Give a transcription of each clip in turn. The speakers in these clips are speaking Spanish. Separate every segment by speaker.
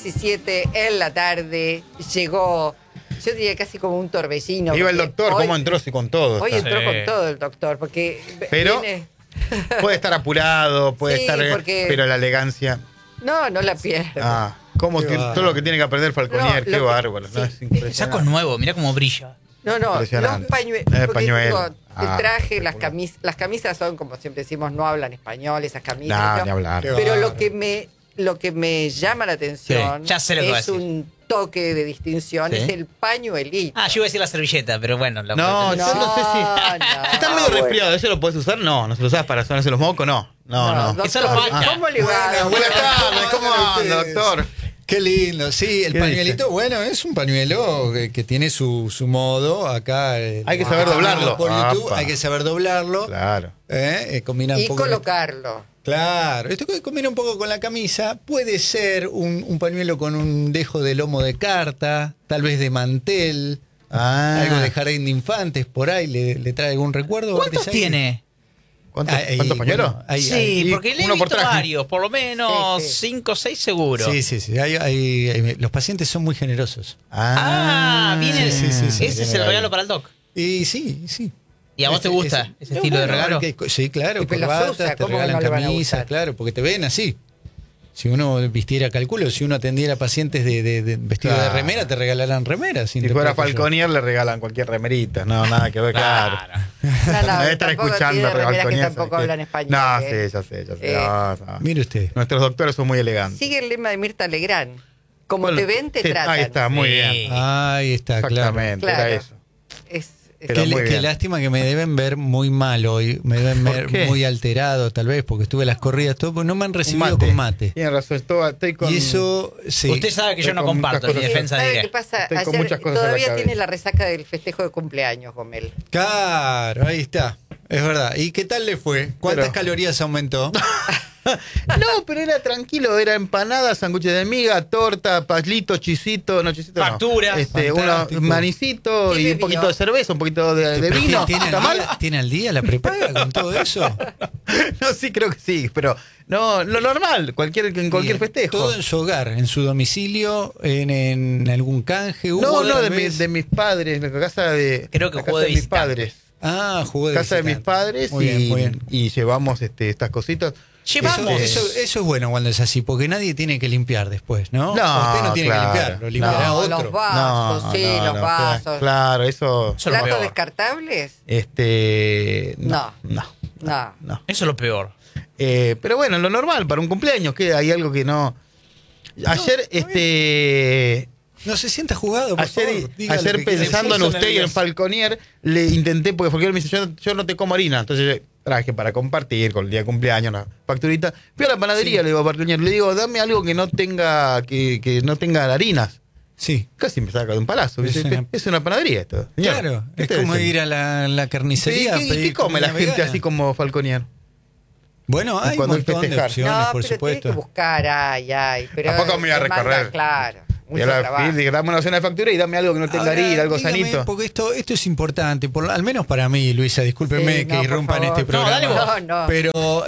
Speaker 1: 17 en la tarde, llegó, yo diría casi como un torbellino.
Speaker 2: Iba el doctor,
Speaker 1: hoy,
Speaker 2: ¿cómo entró? Sí, con todo.
Speaker 1: Hoy
Speaker 2: está.
Speaker 1: entró con todo el doctor, porque
Speaker 2: Pero
Speaker 1: viene...
Speaker 2: puede estar apurado, puede
Speaker 1: Sí,
Speaker 2: estar...
Speaker 1: porque-
Speaker 2: Pero la elegancia...
Speaker 1: No la pierde.
Speaker 2: ¿Cómo que, todo lo que tiene que aprender Falconier?
Speaker 1: No,
Speaker 2: qué
Speaker 1: lo que-
Speaker 2: bárbaro.
Speaker 1: sí.
Speaker 2: ¿no? Es impresionante.
Speaker 3: El saco es nuevo, mira cómo brilla.
Speaker 1: No, los
Speaker 2: Impresionante.
Speaker 1: pañuelos.
Speaker 2: Pañuelo.
Speaker 1: El traje, las camisas son, como siempre decimos, no hablan español, esas camisas.
Speaker 2: Nah,
Speaker 1: ¿no?
Speaker 2: ni hablar.
Speaker 1: Pero lo que me llama la atención
Speaker 3: Sí, ya sé lo que va a
Speaker 1: es
Speaker 3: decir.
Speaker 1: un toque de distinción,
Speaker 2: Sí.
Speaker 1: es el pañuelito.
Speaker 3: Yo iba a decir la servilleta, pero bueno.
Speaker 2: No, yo no sé si... ¿Está medio resfriado? ¿Eso lo puedes usar? No se lo usas para sonarse los mocos, no.
Speaker 1: Doctor,
Speaker 3: Eso lo facha.
Speaker 1: ¿cómo le va?
Speaker 2: Buenas tardes, ¿cómo anda, doctor?
Speaker 4: Qué lindo, sí, el
Speaker 2: ¿Qué
Speaker 4: pañuelito,
Speaker 2: dice?
Speaker 4: bueno, es un pañuelo que tiene su modo acá.
Speaker 2: Hay que saber doblarlo.
Speaker 4: Por YouTube,
Speaker 2: Apa.
Speaker 4: hay que saber doblarlo.
Speaker 2: Claro.
Speaker 4: Combina un
Speaker 1: Y
Speaker 4: poco
Speaker 1: colocarlo.
Speaker 4: Claro, esto que combina un poco con la camisa. Puede ser un pañuelo con un dejo de lomo de carta, tal vez de mantel, algo de jardín de infantes, por ahí le trae algún recuerdo.
Speaker 3: ¿Cuántos
Speaker 4: Bertis, ahí?
Speaker 3: tiene?
Speaker 2: ¿Cuántos pañuelos?
Speaker 4: Bueno, ahí-
Speaker 3: Sí,
Speaker 4: ahí-
Speaker 3: porque le he
Speaker 2: uno por
Speaker 3: visto
Speaker 2: traje.
Speaker 3: varios, por lo menos
Speaker 1: Sí, sí.
Speaker 3: 5 o 6 seguro.
Speaker 4: Sí. Los pacientes son muy generosos.
Speaker 3: Viene.
Speaker 4: sí,
Speaker 3: Ese es
Speaker 2: viene
Speaker 3: el
Speaker 2: de
Speaker 3: regalo
Speaker 2: ahí.
Speaker 3: para el doc.
Speaker 4: Y sí.
Speaker 3: ¿Y a vos te gusta ese estilo de regalo?
Speaker 4: Sí, claro,
Speaker 1: Y pues los
Speaker 4: corbatas,
Speaker 1: usa,
Speaker 4: te
Speaker 1: ¿cómo
Speaker 4: regalan
Speaker 1: no le van a
Speaker 4: camisas,
Speaker 1: gustar?
Speaker 4: claro, porque te ven así. Si uno vistiera, calculo, si uno atendiera pacientes de vestido
Speaker 2: Claro.
Speaker 4: de remera, te regalarán remeras.
Speaker 2: Si fuera Falconier le regalan cualquier remerita. No, nada que ver, claro.
Speaker 1: No,
Speaker 2: Debe estar
Speaker 1: tampoco
Speaker 2: escuchando
Speaker 1: tiene remeras que
Speaker 2: Falconier.
Speaker 1: tampoco hablan español.
Speaker 2: No,
Speaker 1: ¿eh?
Speaker 2: sí, ya sé. No.
Speaker 4: Mire usted.
Speaker 2: Nuestros doctores son muy elegantes.
Speaker 1: Sigue el lema de Mirta Legrand. Como
Speaker 2: Bueno,
Speaker 1: te ven, te
Speaker 2: sí,
Speaker 1: tratan.
Speaker 2: Ahí está, muy
Speaker 3: Sí.
Speaker 2: bien.
Speaker 4: Ahí está, claro.
Speaker 2: Exactamente,
Speaker 1: Claro.
Speaker 2: era eso. Pero muy
Speaker 4: Qué
Speaker 2: bien.
Speaker 4: lástima que me deben ver muy mal hoy, me deben
Speaker 2: ¿Por
Speaker 4: ver
Speaker 2: qué?
Speaker 4: muy alterado, tal vez, porque estuve en las corridas, todo, porque no me han recibido con mate.
Speaker 2: Tiene razón, estoy con...
Speaker 4: Y eso, sí.
Speaker 3: Usted sabe que yo
Speaker 2: Estoy
Speaker 3: no
Speaker 2: con
Speaker 3: comparto
Speaker 2: muchas
Speaker 3: mi
Speaker 2: cosas.
Speaker 3: defensa
Speaker 1: ¿Sabe
Speaker 3: diré.
Speaker 1: qué pasa?
Speaker 2: Estoy con
Speaker 1: Ayer
Speaker 2: muchas cosas en la
Speaker 1: todavía
Speaker 2: cabeza.
Speaker 1: tiene la resaca del festejo de cumpleaños, Gomel.
Speaker 4: Claro, ahí está. Es verdad. ¿Y qué tal le fue? ¿Cuántas
Speaker 2: Pero-
Speaker 4: calorías aumentó?
Speaker 2: No, pero era tranquilo, era empanada, sándwiches de miga, torta, palito, chisito, no chisito,
Speaker 3: Factura.
Speaker 2: no.
Speaker 4: Fantástico.
Speaker 2: Un manicito
Speaker 1: ¿Qué
Speaker 2: y un
Speaker 1: bebió?
Speaker 2: poquito de cerveza, un poquito de
Speaker 4: ¿Pero
Speaker 2: vino.
Speaker 4: ¿Tiene
Speaker 2: ¿Está
Speaker 4: al,
Speaker 2: mal?
Speaker 4: día, ¿Tiene al día la prepaga con todo eso?
Speaker 2: No, sí, creo que sí, pero no, lo normal, en cualquier
Speaker 4: Bien.
Speaker 2: festejo.
Speaker 4: Todo en su hogar, en su domicilio, en algún canje.
Speaker 2: No,
Speaker 4: ¿Hubo
Speaker 2: no,
Speaker 4: tal
Speaker 2: de,
Speaker 4: vez?
Speaker 2: de mis padres, la casa de,
Speaker 3: Creo que
Speaker 2: la
Speaker 3: jugó
Speaker 2: casa
Speaker 3: de
Speaker 2: de mis
Speaker 3: visitante.
Speaker 2: padres.
Speaker 4: Jugó de
Speaker 2: Casa de mis
Speaker 4: visitante.
Speaker 2: padres
Speaker 4: Muy bien, muy bien.
Speaker 2: y llevamos estas cositas.
Speaker 3: Llevamos.
Speaker 4: Eso es bueno cuando es así, porque nadie tiene que limpiar después, ¿no?
Speaker 2: No,
Speaker 4: Usted no tiene
Speaker 2: claro.
Speaker 4: que limpiar, lo limpiará
Speaker 1: No,
Speaker 4: otro.
Speaker 1: los vasos, los vasos.
Speaker 2: Claro, eso.
Speaker 3: Eso es lo
Speaker 1: ¿Platos
Speaker 3: peor.
Speaker 1: descartables?
Speaker 2: No.
Speaker 1: No.
Speaker 3: Eso es lo peor.
Speaker 2: Pero bueno, lo normal para un cumpleaños, que hay algo que no. Ayer,
Speaker 4: No se sienta jugado, por favor. Diga lo
Speaker 2: ayer
Speaker 4: que quiera.
Speaker 2: pensando en
Speaker 3: puso
Speaker 2: usted y en
Speaker 3: nervioso.
Speaker 2: Falconier, le intenté, porque Falconier me dice, yo no te como harina, entonces traje para compartir con el día de cumpleaños una facturita. Fui a la panadería, le digo a Falconier, le digo, dame algo que no tenga, que no tenga harinas.
Speaker 4: Sí.
Speaker 2: Casi me saca de un palazo.
Speaker 4: Es
Speaker 2: Dice,
Speaker 4: una-
Speaker 2: es una panadería esto. señor.
Speaker 4: Claro,
Speaker 2: ¿Qué
Speaker 4: es
Speaker 2: ustedes
Speaker 4: como
Speaker 2: dicen?
Speaker 4: ir a la carnicería. a
Speaker 2: ¿Y
Speaker 4: pedir
Speaker 2: qué come la
Speaker 4: comida
Speaker 2: gente
Speaker 4: vegana.
Speaker 2: así como Falconier?
Speaker 4: Bueno, hay un
Speaker 2: cuando hay
Speaker 4: montón de
Speaker 2: festejar?
Speaker 4: opciones,
Speaker 1: No,
Speaker 4: por
Speaker 1: pero
Speaker 4: supuesto.
Speaker 1: tenés que buscar, pero
Speaker 2: Tampoco me voy a
Speaker 1: demanda,
Speaker 2: recorrer.
Speaker 1: Claro,
Speaker 2: Y
Speaker 1: mucho
Speaker 2: a la
Speaker 1: trabajo.
Speaker 2: dije, dame una cena de factura y dame algo que no tenga
Speaker 4: Ahora,
Speaker 2: harina, algo
Speaker 4: dígame,
Speaker 2: sanito.
Speaker 4: Porque esto es importante, al menos para mí, Luisa, discúlpeme
Speaker 1: Sí,
Speaker 4: que
Speaker 1: no, por
Speaker 4: irrumpa en
Speaker 1: favor.
Speaker 4: este
Speaker 3: No,
Speaker 4: programa.
Speaker 3: dale vos.
Speaker 1: No.
Speaker 4: Pero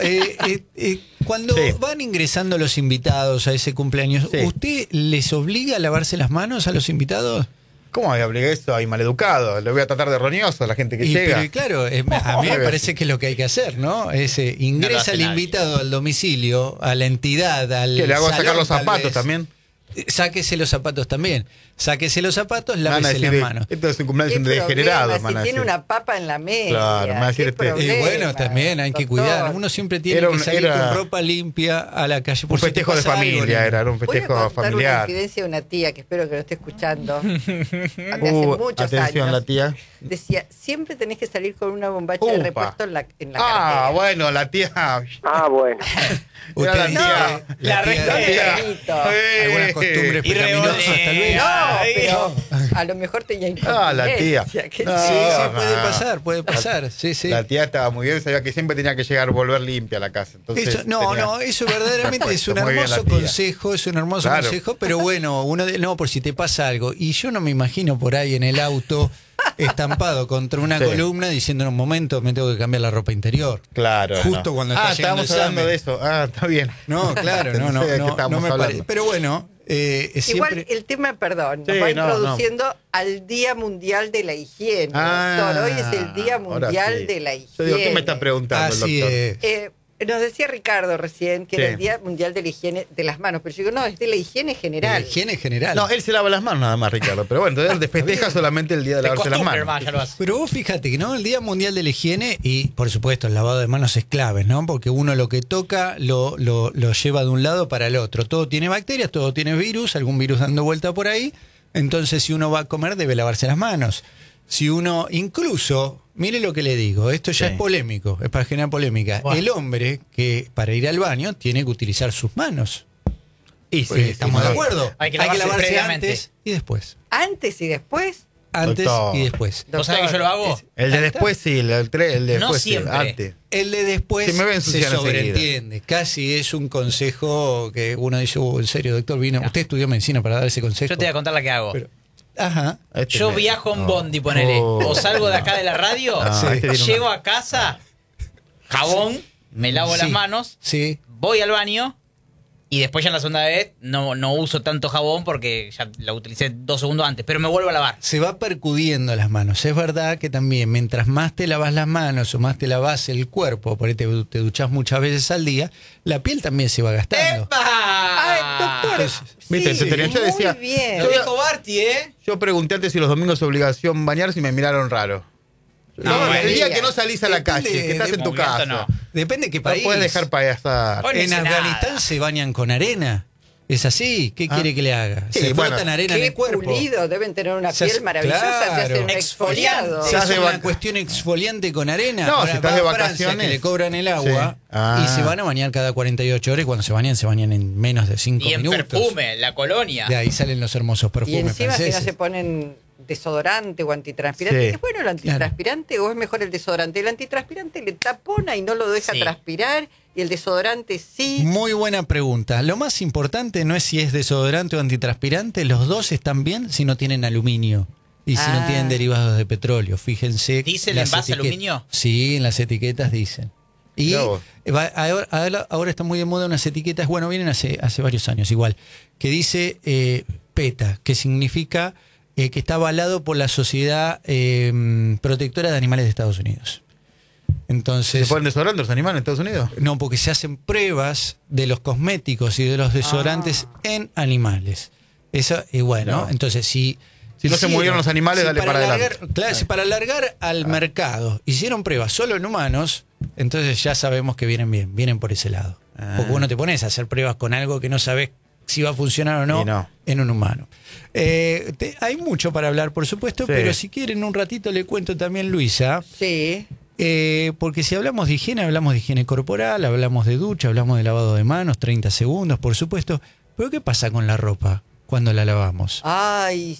Speaker 4: cuando
Speaker 2: Sí.
Speaker 4: van ingresando los invitados a ese cumpleaños,
Speaker 2: Sí.
Speaker 4: ¿usted les obliga a lavarse las manos a los invitados?
Speaker 2: ¿Cómo voy a obligar eso? Hay maleducado. Le voy a tratar de roñoso a la gente que llega.
Speaker 4: Pero claro, a mí me parece que es lo que hay que hacer, ¿no? Ingresa
Speaker 3: No lo hace
Speaker 4: el
Speaker 3: nadie.
Speaker 4: invitado al domicilio, a la entidad, al
Speaker 2: ¿Que le hago sacar
Speaker 4: salón,
Speaker 2: los
Speaker 4: tal
Speaker 2: zapatos
Speaker 4: vez.
Speaker 2: también?
Speaker 4: Sáquese los zapatos también. Sáquese los zapatos,
Speaker 2: Me van a
Speaker 4: lávese
Speaker 2: decir,
Speaker 4: las manos.
Speaker 2: esto es un cumpleaños
Speaker 1: ¿Qué
Speaker 2: de degenerado.
Speaker 1: problema?
Speaker 2: me van a
Speaker 1: Si tiene
Speaker 2: decir.
Speaker 1: una papa en la media.
Speaker 2: Claro, me va a decir
Speaker 1: ¿qué
Speaker 2: este-
Speaker 4: Y
Speaker 1: problema,
Speaker 4: bueno, también hay que
Speaker 1: doctor?
Speaker 4: cuidar. Uno siempre tiene
Speaker 2: Era
Speaker 4: que
Speaker 2: un-
Speaker 4: salir
Speaker 2: era-
Speaker 4: con ropa limpia a la calle.
Speaker 2: Un
Speaker 4: Por si te
Speaker 2: festejo de
Speaker 4: pasa algo,
Speaker 2: familia,
Speaker 4: niño.
Speaker 2: era un
Speaker 1: Voy a
Speaker 2: festejo
Speaker 1: contar una
Speaker 2: familiar.
Speaker 1: infidencia de una tía que espero que lo esté escuchando. De hace muchos
Speaker 2: atención,
Speaker 1: años.
Speaker 2: la tía.
Speaker 1: Decía, siempre tenés que salir con una bombacha de
Speaker 2: Upa.
Speaker 1: repuesto en la
Speaker 2: Ah,
Speaker 1: cartera.
Speaker 2: bueno, la tía.
Speaker 5: Bueno.
Speaker 2: Era la
Speaker 4: Usted
Speaker 2: tía.
Speaker 4: dice,
Speaker 3: la
Speaker 4: tía-
Speaker 1: Bonito.
Speaker 4: algunas costumbres
Speaker 3: Y
Speaker 4: pecaminosas, tal vez.
Speaker 1: No,
Speaker 3: Ay,
Speaker 1: pero a lo mejor tenía
Speaker 2: Ah, la tía.
Speaker 1: incontinencia, qué
Speaker 2: No.
Speaker 1: sé
Speaker 4: Sí,
Speaker 1: yo.
Speaker 4: sí, puede pasar. Sí, sí.
Speaker 2: La tía estaba muy bien, sabía que siempre tenía que llegar, volver limpia a la casa. Entonces,
Speaker 4: Eso, eso verdaderamente es un
Speaker 2: Muy bien, la
Speaker 4: hermoso
Speaker 2: tía.
Speaker 4: consejo, es un hermoso
Speaker 2: Claro.
Speaker 4: consejo, pero bueno, no, por si te pasa algo. Y yo no me imagino por ahí en el auto estampado contra una
Speaker 2: Sí.
Speaker 4: columna diciendo en un momento me tengo que cambiar la ropa interior.
Speaker 2: Claro.
Speaker 4: Justo cuando está llegando
Speaker 2: estábamos
Speaker 4: el
Speaker 2: hablando
Speaker 4: examen.
Speaker 2: de eso. Ah, está bien.
Speaker 4: No, claro,
Speaker 2: No sé de qué
Speaker 4: no
Speaker 2: estábamos
Speaker 4: me
Speaker 2: hablando.
Speaker 4: parece. Pero bueno,
Speaker 1: Igual
Speaker 4: siempre...
Speaker 1: el tema, perdón, nos
Speaker 2: Sí,
Speaker 1: va
Speaker 2: no,
Speaker 1: introduciendo al Día Mundial de la Higiene. Doctor, hoy es el Día
Speaker 2: ahora
Speaker 1: Mundial
Speaker 2: sí.
Speaker 1: de la
Speaker 2: Yo
Speaker 1: Higiene.
Speaker 2: digo, ¿qué me está preguntando
Speaker 4: Así
Speaker 2: el doctor?
Speaker 4: es.
Speaker 1: Nos decía Ricardo recién que
Speaker 2: Sí.
Speaker 1: era el Día Mundial de la Higiene de las manos, pero yo digo, no, es de la higiene general.
Speaker 4: La higiene general.
Speaker 2: No, él se lava las manos nada más, Ricardo. Pero bueno, entonces él festeja solamente el día de
Speaker 3: De
Speaker 2: lavarse las
Speaker 3: costumbre,
Speaker 2: manos.
Speaker 3: hermano, ya lo hace.
Speaker 4: Pero vos fíjate que no, el Día Mundial de la Higiene y por supuesto el lavado de manos es clave, ¿no? Porque uno lo que toca lo lleva de un lado para el otro. Todo tiene bacterias, todo tiene virus, algún virus dando vuelta por ahí. Entonces si uno va a comer debe lavarse las manos. Si uno incluso, mire lo que le digo, esto ya
Speaker 2: Sí.
Speaker 4: es polémico, es para generar polémica.
Speaker 3: Buah.
Speaker 4: El hombre que para ir al baño tiene que utilizar sus manos.
Speaker 2: Y
Speaker 4: Pues, ¿estamos de
Speaker 2: no.
Speaker 4: acuerdo?
Speaker 3: Hay que lavarse previamente.
Speaker 4: antes y después.
Speaker 1: Antes y después.
Speaker 4: Antes
Speaker 2: Doctor.
Speaker 4: y después.
Speaker 3: ¿Vos sabés que yo lo hago?
Speaker 2: El de
Speaker 4: Ahí está.
Speaker 2: después sí, el de
Speaker 3: No
Speaker 2: después sí,
Speaker 3: siempre.
Speaker 2: antes.
Speaker 4: El de después
Speaker 2: Sí, me voy a
Speaker 4: se
Speaker 2: ensuciar
Speaker 4: sobreentiende. Casi es un consejo que uno dice, en serio, doctor, vino. Usted estudió medicina para dar ese consejo.
Speaker 3: Yo te voy a contar la que hago.
Speaker 4: Pero- ajá.
Speaker 2: Este
Speaker 3: Yo
Speaker 2: me-
Speaker 3: viajo en
Speaker 2: no.
Speaker 3: bondi, ponele.
Speaker 2: Oh.
Speaker 3: O salgo de acá de la radio,
Speaker 2: Ah,
Speaker 4: Sí.
Speaker 2: este tiene
Speaker 3: llego
Speaker 2: una-
Speaker 3: a casa, jabón, me lavo las
Speaker 4: Sí.
Speaker 3: manos,
Speaker 4: Sí.
Speaker 3: voy al baño y después ya la segunda vez no uso tanto jabón porque ya la utilicé 2 segundos antes, pero me vuelvo a lavar.
Speaker 4: Se va percudiendo las manos. Es verdad que también, mientras más te lavas las manos o más te lavas el cuerpo, por ahí te duchas muchas veces al día, la piel también se va gastando.
Speaker 1: Ay, doctor.
Speaker 2: Viste,
Speaker 1: sí,
Speaker 2: se tenía- yo
Speaker 1: muy
Speaker 2: decía-
Speaker 1: bien.
Speaker 3: Lo dijo Barty, ¿eh?
Speaker 2: Yo pregunté antes si los domingos es obligación bañarse y me miraron raro.
Speaker 3: No,
Speaker 2: el día
Speaker 1: digas.
Speaker 2: que no salís a la
Speaker 4: Depende
Speaker 2: calle, que estás
Speaker 3: de
Speaker 2: en tu
Speaker 3: movimiento,
Speaker 2: casa,
Speaker 3: no.
Speaker 4: Depende de qué
Speaker 2: no
Speaker 4: país.
Speaker 2: puedes dejar pasar.
Speaker 3: Hoy no
Speaker 4: En
Speaker 3: hice
Speaker 4: Afganistán
Speaker 3: nada.
Speaker 4: se bañan con arena. ¿Es así? ¿Qué quiere que le haga?
Speaker 2: Sí,
Speaker 4: se
Speaker 2: bueno.
Speaker 4: frotan arena en
Speaker 1: Qué
Speaker 4: el cuerpo.
Speaker 1: pulido, deben tener una
Speaker 4: Se hace-
Speaker 1: piel maravillosa, se hacen un
Speaker 4: claro.
Speaker 1: exfoliado.
Speaker 2: Se
Speaker 4: Se
Speaker 2: hace
Speaker 4: hace una
Speaker 2: vaca-
Speaker 4: cuestión exfoliante con arena.
Speaker 2: No,
Speaker 4: Ahora
Speaker 2: si estás
Speaker 4: va
Speaker 2: de
Speaker 4: a Francia,
Speaker 2: vacaciones.
Speaker 4: que le cobran el agua
Speaker 2: Sí. Ah.
Speaker 4: y se van a bañar cada 48 horas y cuando se bañan en menos de 5
Speaker 3: Y en
Speaker 4: minutos.
Speaker 3: perfume, la colonia.
Speaker 4: De ahí salen los hermosos
Speaker 1: Y
Speaker 4: perfumes
Speaker 1: encima si no
Speaker 4: franceses.
Speaker 1: se ponen desodorante o antitranspirante.
Speaker 2: Sí.
Speaker 1: ¿Es bueno el antitranspirante o es mejor el desodorante? El antitranspirante le tapona y no lo deja
Speaker 3: Sí.
Speaker 1: transpirar y el desodorante sí.
Speaker 4: Muy buena pregunta. Lo más importante no es si es desodorante o antitranspirante, los dos están bien si no tienen aluminio y si no
Speaker 1: Ah.
Speaker 4: tienen derivados de petróleo. Fíjense.
Speaker 3: ¿Dice el
Speaker 4: las
Speaker 3: envase
Speaker 4: etiquetas.
Speaker 3: aluminio?
Speaker 4: Sí, en las etiquetas dicen. Y
Speaker 2: Mirá vos.
Speaker 4: ahora está muy de moda unas etiquetas, bueno, vienen hace varios años igual, que dice PETA, que significa que está avalado por la Sociedad Protectora de Animales de Estados Unidos. Entonces,
Speaker 2: ¿Se ponen desodorante los animales en Estados Unidos?
Speaker 4: no, porque se hacen pruebas de los cosméticos y de los desodorantes en animales. Eso, y bueno,
Speaker 2: No.
Speaker 4: entonces si
Speaker 2: no se murieron los animales, dale para adelante.
Speaker 4: Claro, si para alargar al mercado hicieron pruebas solo en humanos, entonces ya sabemos que vienen por ese lado. Porque vos no te pones a hacer pruebas con algo que no sabes si va a funcionar o no,
Speaker 2: Y no.
Speaker 4: en un humano. Hay mucho para hablar, por supuesto,
Speaker 2: Sí.
Speaker 4: pero si quieren un ratito le cuento también, Luisa.
Speaker 1: Sí.
Speaker 4: Porque si hablamos de higiene corporal, hablamos de ducha, hablamos de lavado de manos, 30 segundos, por supuesto. Pero ¿qué pasa con la ropa cuando la lavamos?
Speaker 1: Ay,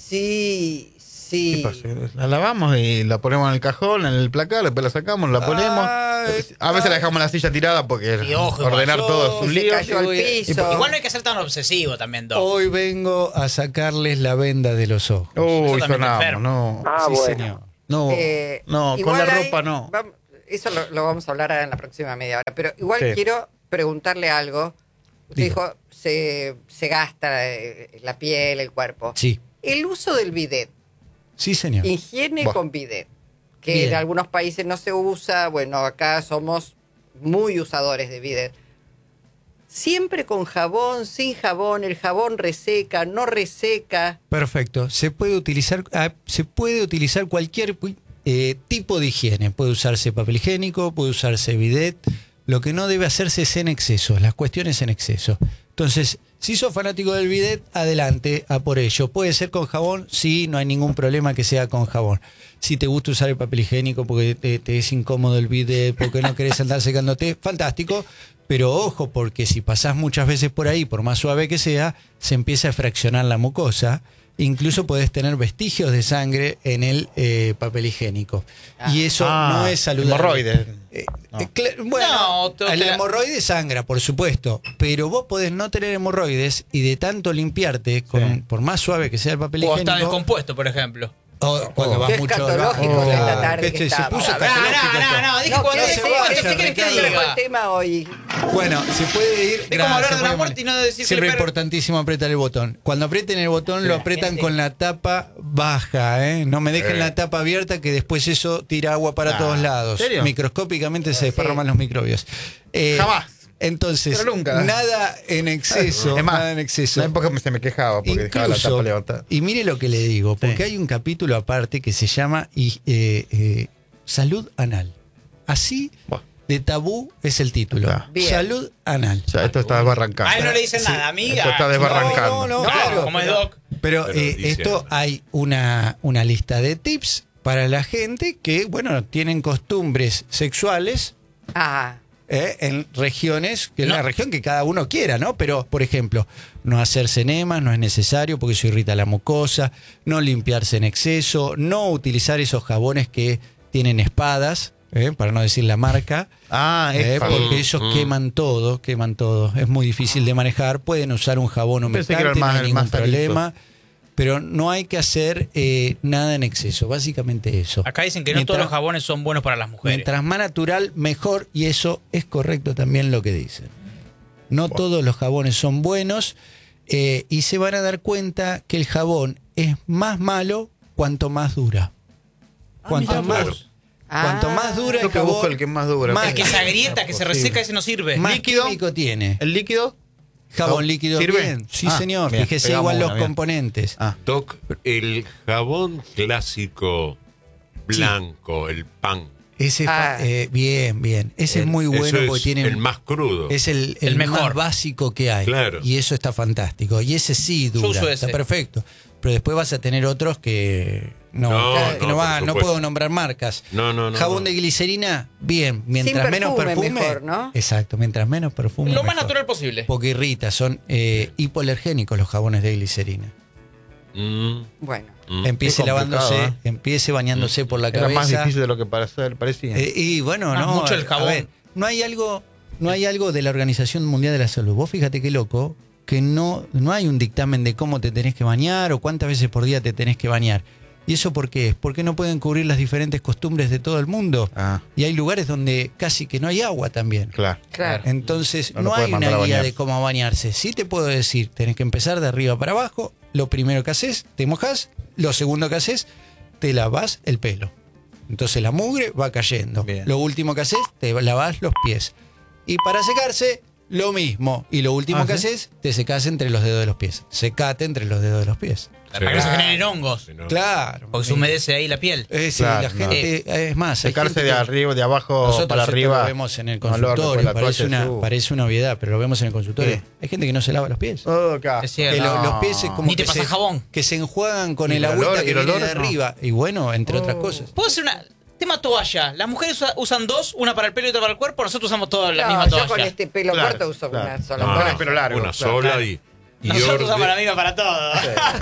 Speaker 1: sí, sí.
Speaker 2: ¿Qué pasa? La lavamos y la ponemos en el cajón, en el placar, después la sacamos, la ponemos. A veces la dejamos en la silla tirada porque
Speaker 3: Sí, ojo,
Speaker 2: ordenar
Speaker 3: igual.
Speaker 2: todo es un
Speaker 1: Se
Speaker 2: lío.
Speaker 1: cayó al piso.
Speaker 3: Igual no hay que ser tan obsesivo también, Doc.
Speaker 4: Hoy vengo a sacarles la venda de los ojos.
Speaker 2: Uy,
Speaker 3: Eso también te
Speaker 2: sonamos,
Speaker 3: enferma.
Speaker 2: no.
Speaker 4: Sí, señor.
Speaker 2: No, no, con
Speaker 1: igual
Speaker 2: la
Speaker 1: hay-
Speaker 2: ropa no.
Speaker 1: Eso lo vamos a hablar en la próxima media hora. Pero igual
Speaker 2: Sí.
Speaker 1: quiero preguntarle algo. Usted
Speaker 4: Diga.
Speaker 1: dijo, se gasta la piel, el cuerpo.
Speaker 4: Sí,
Speaker 1: El uso del bidet.
Speaker 4: sí, señor.
Speaker 1: Higiene
Speaker 2: Buah.
Speaker 1: con bidet. Que
Speaker 4: Bien.
Speaker 1: en algunos países no se usa. Bueno, acá somos muy usadores de bidet. Siempre con jabón, sin jabón, el jabón reseca, no reseca.
Speaker 4: Perfecto. Se puede utilizar cualquier tipo de higiene. Puede usarse papel higiénico, puede usarse bidet. Lo que no debe hacerse es en exceso, las cuestiones en exceso. Entonces, si sos fanático del bidet, adelante, a por ello. ¿Puede ser con jabón? Sí, no hay ningún problema que sea con jabón. Si te gusta usar el papel higiénico porque te es incómodo el bidet, porque no querés andar secándote, fantástico. Pero ojo, porque si pasás muchas veces por ahí, por más suave que sea, se empieza a fraccionar la mucosa. Incluso podés tener vestigios de sangre en el papel higiénico. Y eso no es saludable.
Speaker 2: Hemorroides. No.
Speaker 4: Bueno,
Speaker 3: No,
Speaker 4: el hemorroide sangra, por supuesto. Pero vos podés no tener hemorroides y de tanto limpiarte,
Speaker 2: Sí.
Speaker 4: por más suave que sea el papel
Speaker 3: O está
Speaker 4: higiénico.
Speaker 3: descompuesto, por ejemplo.
Speaker 4: Cuando vas
Speaker 1: Qué
Speaker 4: mucho
Speaker 1: escatológicos esta tarde
Speaker 4: Se
Speaker 1: que estamos.
Speaker 4: puso
Speaker 1: No,
Speaker 3: No, dije
Speaker 1: No,
Speaker 3: cuando
Speaker 1: que
Speaker 3: se
Speaker 1: se
Speaker 3: puede,
Speaker 1: vaya,
Speaker 3: ¿qué quieren que
Speaker 1: Ricardo,
Speaker 3: diga?
Speaker 1: el tema hoy.
Speaker 4: Bueno, se puede ir.
Speaker 3: Es como hablar de
Speaker 4: muy
Speaker 3: la
Speaker 4: amable.
Speaker 3: muerte y no decir que
Speaker 4: Siempre
Speaker 3: el
Speaker 4: es
Speaker 3: perro-
Speaker 4: importantísimo apretar el botón. Cuando aprieten el botón, lo apretan
Speaker 3: gente.
Speaker 4: con la tapa baja, ¿eh? No me dejen la tapa abierta, que después eso tira agua para todos lados.
Speaker 2: ¿en serio?
Speaker 4: Microscópicamente se desparraman los microbios.
Speaker 2: Jamás.
Speaker 4: Entonces,
Speaker 2: Pero nunca.
Speaker 4: nada en exceso.
Speaker 2: Es más,
Speaker 4: nada en exceso.
Speaker 2: en la época se me quejaba porque dejaba la tapa levantada.
Speaker 4: Y mire lo que le digo, porque hay un capítulo aparte que se llama Salud Anal. Así
Speaker 2: Buah.
Speaker 4: de tabú es el título.
Speaker 2: Claro.
Speaker 1: Bien.
Speaker 4: Salud Anal.
Speaker 2: O sea, esto está desbarrancando.
Speaker 3: A él no le dicen nada, amiga.
Speaker 2: Esto está desbarrancando.
Speaker 4: No,
Speaker 3: Claro,
Speaker 4: claro.
Speaker 3: como es Doc.
Speaker 4: Pero
Speaker 5: Pero dice
Speaker 4: esto
Speaker 5: algo.
Speaker 4: hay una lista de tips para la gente que, bueno, tienen costumbres sexuales
Speaker 1: Ah,
Speaker 4: en regiones, que es
Speaker 3: No.
Speaker 4: la región que cada uno quiera, ¿no? Pero, por ejemplo, no hacerse enemas no es necesario porque eso irrita la mucosa, no limpiarse en exceso, no utilizar esos jabones que tienen espadas, para no decir la marca, porque ellos queman todo. Es muy difícil de manejar. Pueden usar un jabón
Speaker 2: Pensé que era
Speaker 4: humectante, no hay
Speaker 2: el
Speaker 4: ningún
Speaker 2: más sanito.
Speaker 4: problema. Pero no hay que hacer nada en exceso, básicamente eso.
Speaker 3: Acá dicen que no todos los jabones son buenos para las mujeres.
Speaker 4: Mientras más natural, mejor, y eso es correcto también lo que dicen. No todos los jabones son buenos, y se van a dar cuenta que el jabón es más malo cuanto más dura. Cuanto más,
Speaker 5: claro.
Speaker 4: cuanto más dura el
Speaker 2: Yo que busco
Speaker 4: jabón,
Speaker 2: el que más dura.
Speaker 4: más
Speaker 3: El que se agrieta, que se reseca, ese no sirve.
Speaker 4: más
Speaker 2: ¿Líquido?
Speaker 4: químico tiene.
Speaker 2: ¿El líquido?
Speaker 4: Jabón líquido
Speaker 2: ¿Sirve?
Speaker 4: bien. Sí,
Speaker 2: Ah,
Speaker 4: señor.
Speaker 2: bien.
Speaker 4: Fíjese
Speaker 2: Pegamos
Speaker 4: igual los
Speaker 2: una, bien.
Speaker 4: componentes.
Speaker 2: Ah.
Speaker 5: Doc, el jabón clásico blanco, el pan.
Speaker 4: Ese bien. Ese es muy bueno
Speaker 5: Eso
Speaker 4: porque
Speaker 5: es
Speaker 4: tiene
Speaker 5: el más crudo.
Speaker 4: es el
Speaker 3: mejor.
Speaker 4: más básico que hay.
Speaker 5: Claro.
Speaker 4: Y eso está fantástico. Y ese sí
Speaker 3: Yo
Speaker 4: dura,
Speaker 3: uso
Speaker 4: está
Speaker 3: ese.
Speaker 4: perfecto. Pero después vas a tener otros que no
Speaker 5: por
Speaker 4: van, no
Speaker 5: supuesto.
Speaker 4: puedo nombrar marcas.
Speaker 5: No.
Speaker 4: Jabón de glicerina, bien. Mientras
Speaker 1: Sin
Speaker 4: menos
Speaker 1: perfume
Speaker 4: perfume,
Speaker 1: mejor, ¿no?
Speaker 4: Exacto, mientras menos perfume.
Speaker 3: Lo más
Speaker 4: mejor.
Speaker 3: natural posible.
Speaker 4: Porque irrita, son hipoalergénicos los jabones de glicerina.
Speaker 1: bueno.
Speaker 4: Empiece
Speaker 2: Qué complicado,
Speaker 4: lavándose, empiece bañándose por la
Speaker 2: Era
Speaker 4: cabeza.
Speaker 2: más difícil de lo que parecía.
Speaker 4: Y bueno,
Speaker 3: Más
Speaker 4: no.
Speaker 3: mucho el
Speaker 4: a
Speaker 3: jabón.
Speaker 4: ver, no hay algo de la Organización Mundial de la Salud. Vos fíjate qué loco, que no hay un dictamen de cómo te tenés que bañar o cuántas veces por día te tenés que bañar. ¿Y eso por qué es? Porque no pueden cubrir las diferentes costumbres de todo el mundo.
Speaker 2: Ah.
Speaker 4: Y hay lugares donde casi que no hay agua también.
Speaker 2: Claro.
Speaker 1: Claro.
Speaker 4: Entonces,
Speaker 2: No
Speaker 4: no
Speaker 2: lo pueden
Speaker 4: hay
Speaker 2: mandar
Speaker 4: una
Speaker 2: a
Speaker 4: guía
Speaker 2: bañar.
Speaker 4: de cómo bañarse. Sí te puedo decir, tenés que empezar de arriba para abajo. Lo primero que haces, te mojás. Lo segundo que haces, te lavas el pelo. Entonces la mugre va cayendo.
Speaker 2: Bien.
Speaker 4: Lo último que haces, te lavas los pies. Y para secarse, lo mismo. Y lo último que
Speaker 2: ¿sí?
Speaker 4: haces, te secás entre los dedos de los pies. Secate entre los dedos de los pies.
Speaker 3: Para que no se generen hongos.
Speaker 5: Si no-
Speaker 4: Claro.
Speaker 3: Porque se humedece ahí la piel.
Speaker 4: Sí,
Speaker 2: Claro,
Speaker 4: la gente, es más, hay
Speaker 2: Secarse
Speaker 4: gente
Speaker 2: de
Speaker 4: que-
Speaker 2: arriba, de abajo
Speaker 4: nosotros
Speaker 2: para
Speaker 4: esto
Speaker 2: arriba.
Speaker 4: lo vemos en el
Speaker 2: No, lo
Speaker 4: consultorio,
Speaker 2: con la
Speaker 4: parece
Speaker 2: toalla,
Speaker 4: parece una obviedad, pero lo vemos en el consultorio.
Speaker 2: Sí.
Speaker 4: Hay gente que no se lava los pies.
Speaker 2: Oh, qué asco.
Speaker 3: Es cierto.
Speaker 4: Que
Speaker 3: No.
Speaker 4: los pies es como
Speaker 3: Ni te
Speaker 4: que
Speaker 3: pasa jabón.
Speaker 4: que se enjuagan con
Speaker 2: Y
Speaker 4: el
Speaker 2: el
Speaker 4: agüita
Speaker 2: olor,
Speaker 4: que
Speaker 2: y el
Speaker 4: viene
Speaker 2: olor,
Speaker 4: de
Speaker 2: no.
Speaker 4: arriba. Y bueno, entre otras cosas.
Speaker 3: ¿Puedo hacer una tema toalla? Las mujeres usan dos, una para el pelo y otra para el cuerpo. Nosotros usamos toda la
Speaker 1: No,
Speaker 3: misma
Speaker 1: yo
Speaker 3: toalla.
Speaker 1: con este pelo
Speaker 2: Claro,
Speaker 1: corto uso
Speaker 2: claro.
Speaker 1: una sola.
Speaker 5: No,
Speaker 2: Con el pelo largo,
Speaker 5: una
Speaker 2: claro.
Speaker 5: sola y
Speaker 3: Nosotros
Speaker 5: orden.
Speaker 3: usamos la misma para todo.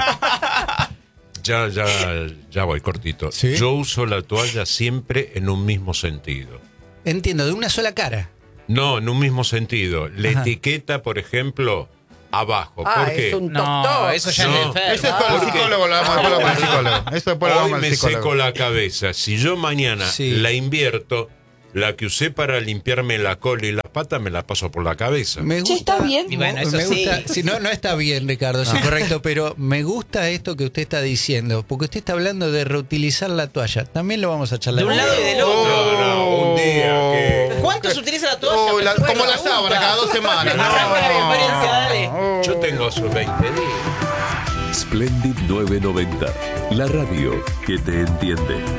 Speaker 5: Ya voy cortito.
Speaker 4: ¿Sí?
Speaker 5: Yo uso la toalla siempre en un mismo sentido.
Speaker 4: Entiendo, de una sola cara.
Speaker 5: No, en un mismo sentido. La
Speaker 4: Ajá.
Speaker 5: etiqueta, por ejemplo, abajo.
Speaker 1: Ah,
Speaker 5: ¿Por qué?
Speaker 1: es un
Speaker 3: No,
Speaker 1: toc-toc.
Speaker 3: eso ya
Speaker 5: No.
Speaker 3: es enfermo.
Speaker 2: Eso es con el
Speaker 5: ¿Por qué?
Speaker 2: psicólogo, lo vamos a hablar con el psicólogo. Eso después lo
Speaker 5: Hoy
Speaker 2: vamos al
Speaker 5: me
Speaker 2: psicólogo.
Speaker 5: seco la cabeza. Si yo mañana
Speaker 4: Sí.
Speaker 5: la invierto, la que usé para limpiarme la cola y las patas me la paso por la cabeza.
Speaker 4: Me gusta,
Speaker 6: está bien.
Speaker 3: Y bueno, eso
Speaker 4: me
Speaker 3: sí.
Speaker 4: gusta, si no está bien, Ricardo, sí, correcto, pero me gusta esto que usted está diciendo, porque usted está hablando de reutilizar la toalla. También lo vamos a charlar.
Speaker 3: De un lado y del otro.
Speaker 5: No, un día que...
Speaker 3: ¿Cuánto se utiliza la toalla?
Speaker 2: Oh,
Speaker 3: Pero
Speaker 2: como la
Speaker 3: pregunta.
Speaker 2: sábana, cada 2 semanas.
Speaker 3: Me pasás con la experiencia, dale.
Speaker 5: Yo tengo sus 20 días.
Speaker 7: Splendid 990, la radio que te entiende.